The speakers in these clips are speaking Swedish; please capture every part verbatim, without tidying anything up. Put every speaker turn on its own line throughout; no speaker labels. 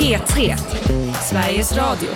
P tre, Sveriges Radio.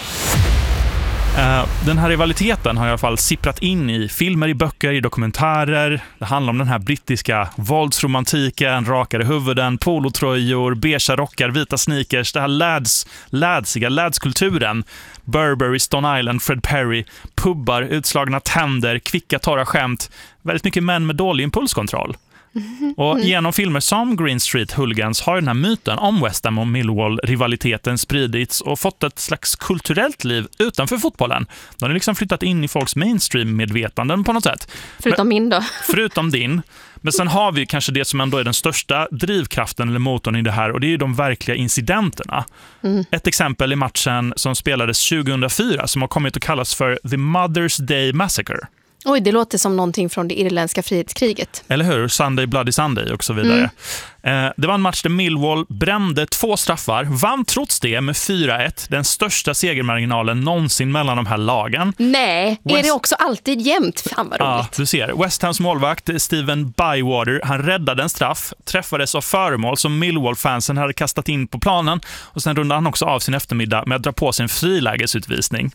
Uh, den här rivaliteten har i alla fall sipprat in i filmer, i böcker, i dokumentärer. Det handlar om den här brittiska våldsromantiken, rakade huvuden, polotröjor, beige rockar, vita sneakers, det här lads, ladsiga, ladskulturen. Burberry, Stone Island, Fred Perry, pubbar, utslagna tänder, kvicka torra skämt. Väldigt mycket män med dålig impulskontroll. Och genom filmer som Green Street Hooligans har den här myten om West Ham och Millwall-rivaliteten spridits och fått ett slags kulturellt liv utanför fotbollen. De har liksom flyttat in i folks mainstream-medvetanden på något sätt.
Förutom
Men,
min då.
Förutom din. Men sen har vi kanske det som ändå är den största drivkraften eller motorn i det här, och det är ju de verkliga incidenterna. Mm. Ett exempel är matchen som spelades tjugohundrafyra som har kommit att kallas för The Mother's Day Massacre.
Oj, det låter som någonting från det irländska frihetskriget.
Eller hur? Sunday Bloody Sunday och så vidare. Mm. Eh, det var en match där Millwall brände två straffar, vann trots det med fyra ett, den största segermarginalen någonsin mellan de här lagen.
Nej,
West...
är det också alltid jämnt? Fan vad roligt.
Ja, du ser. West Hams målvakt Steven Bywater, han räddade en straff, träffades av föremål som Millwall-fansen hade kastat in på planen, och sen rundade han också av sin eftermiddag med att dra på sin frilägesutvisning.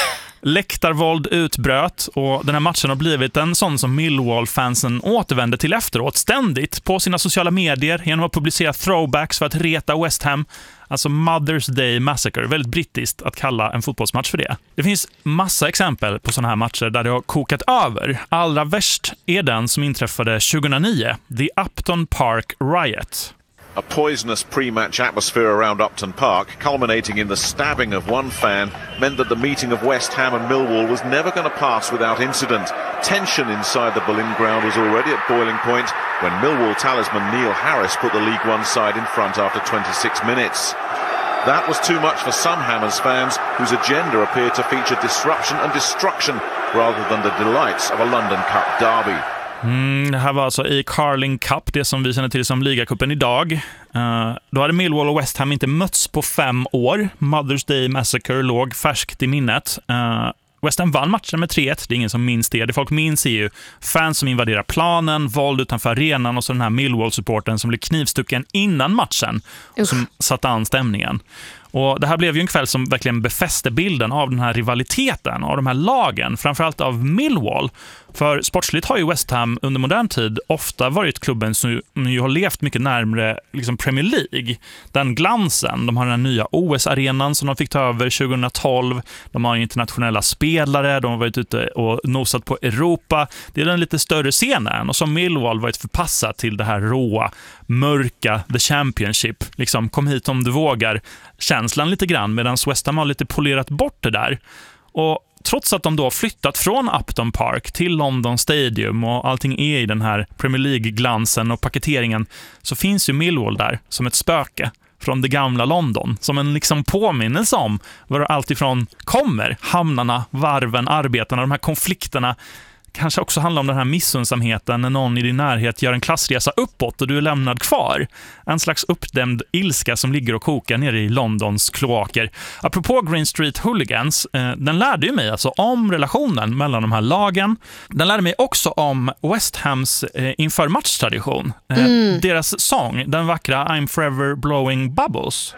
Läktarvåld utbröt, och den här matchen har blivit en sån som Millwall-fansen återvände till efteråt ständigt på sina sociala medier genom att publicera throwbacks för att reta West Ham. Alltså Mother's Day Massacre, väldigt brittiskt att kalla en fotbollsmatch för det. Det finns massa exempel på såna här matcher där det har kokat över. Allra värst är den som inträffade tjugohundranio, The Upton Park Riot.
A poisonous pre-match atmosphere around Upton Park, culminating in the stabbing of one fan, meant that the meeting of West Ham and Millwall was never going to pass without incident. Tension inside the Boleyn ground was already at boiling point when Millwall talisman Neil Harris put the League One side in front after twenty-six minutes. That was too much for some Hammers fans, whose agenda appeared to feature disruption and destruction rather than the delights of a London Cup derby.
Mm, det här var alltså i Carling Cup, det som vi känner till som ligacupen idag. Uh, då hade Millwall och West Ham inte mötts på fem år. Mother's Day Massacre låg färskt i minnet. Uh, West Ham vann matchen med tre ett, det är ingen som minns det. Det folk minns är ju fans som invaderar planen, våld utanför arenan och så den här Millwall-supporten som blev knivstucken innan matchen och som satte an stämningen. Och det här blev ju en kväll som verkligen befäste bilden av den här rivaliteten av de här lagen, framförallt av Millwall. För sportsligt har ju West Ham under modern tid ofta varit klubben som ju har levt mycket närmare liksom Premier League. Den glansen, de har den här nya O S-arenan som de fick ta över tjugohundratolv. De har internationella spelare, de har varit ute och nosat på Europa. Det är den lite större scenen, och som Millwall varit förpassat till det här råa, mörka, the championship. Liksom, kom hit om du vågar känslan lite grann, medan West Ham har lite polerat bort det där. Och trots att de då flyttat från Upton Park till London Stadium och allting är i den här Premier League-glansen och paketeringen, så finns ju Millwall där som ett spöke från det gamla London, som en liksom påminnelse om var allt ifrån kommer, hamnarna, varven, arbetarna, de här konflikterna. Kanske också handlar om den här missunnsamheten när någon i din närhet gör en klassresa uppåt och du är lämnad kvar. En slags uppdämd ilska som ligger och kokar nere i Londons kloaker. Apropå Green Street Hooligans, eh, den lärde ju mig alltså om relationen mellan de här lagen. Den lärde mig också om West Hams eh, inför matchtradition. Eh, mm. Deras sång, den vackra I'm Forever Blowing Bubbles.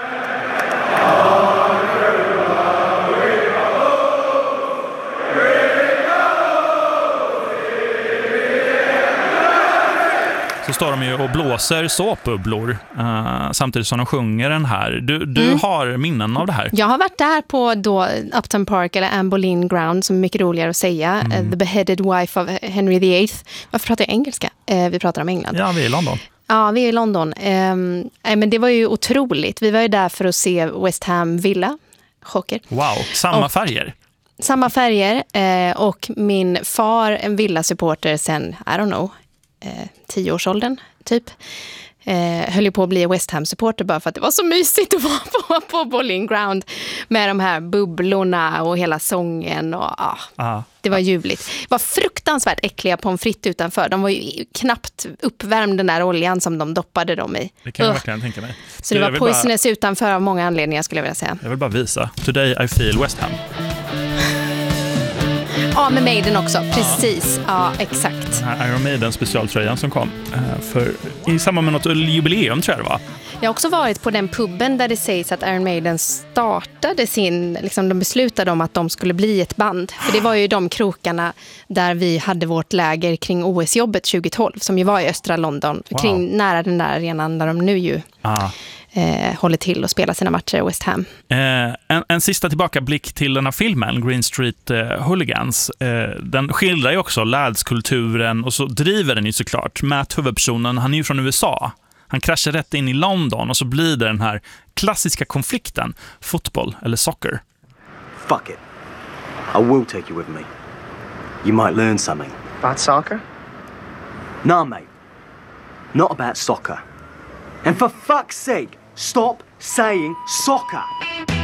Så står de ju och blåser såpbubblor uh, samtidigt som de sjunger den här. Du, du mm. har minnen av det här.
Jag har varit där på då Upton Park eller Anne Boleyn Ground, som är mycket roligare att säga. Mm. Uh, the beheaded wife of Henry the eighth. Varför pratar jag engelska? Uh, vi pratar om England.
Ja, vi är i London.
Ja, vi är i London. Um, men det var ju otroligt. Vi var ju där för att se West Ham Villa. Chocker.
Wow, samma
och,
färger.
Samma färger. Uh, och min far, en Villa-supporter sen, I don't know, Eh, tioårsåldern typ, eh, höll ju på att bli West Ham-supporter bara för att det var så mysigt att vara på, på Boleyn Ground med de här bubblorna och hela sången och ah, ah, det var ljuvligt. Det var fruktansvärt äckliga pommes frites utanför. De var ju knappt uppvärmd, den där oljan som de doppade dem i.
Det kan jag uh. verkligen tänka mig.
Så det var poisonous bara... utanför av många anledningar, skulle jag vilja säga.
Jag vill bara visa. Today I feel West Ham.
Ja, med Maiden också, precis. Ja, ja, exakt.
Den här Iron Maiden specialtröjan som kom för, i samband med något jubileum, tror jag det var.
Jag har också varit på den pubben där det sägs att Iron Maiden startade sin, liksom de beslutade om att de skulle bli ett band. För det var ju de krokarna där vi hade vårt läger kring O S-jobbet tjugo tolv, som ju var i östra London, wow. kring nära den där arenan där de nu ju ah. eh, håller till och spelar sina matcher i West Ham.
Eh, en, en sista tillbakablick till den här filmen, Green Street eh, Hooligans. Eh, den skildrar ju också ladskulturen och så driver den ju såklart. Matt, huvudpersonen, han är ju från U S A. Han kraschar rätt in i London och så blir det den här klassiska konflikten. Fotboll eller soccer.
Fuck it. I will take you with me. You might learn something.
About soccer?
No, mate. Not about soccer. And for fuck's sake, stop saying soccer.